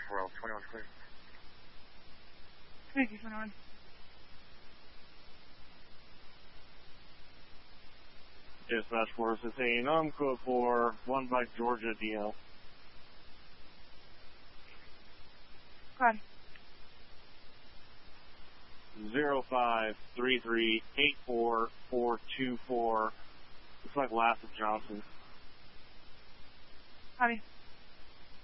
Royal 21 clear. Thank you, 21. Dispatch Force is saying code for 1 Mike Georgia DL. Go ahead. 0533-84424. Looks like Lasseth Johnson. Copy.